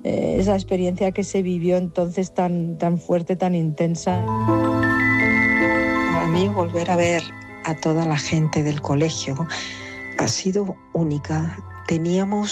esa experiencia que se vivió entonces tan fuerte, tan intensa. Para mí volver a ver a toda la gente del colegio ha sido única. Teníamos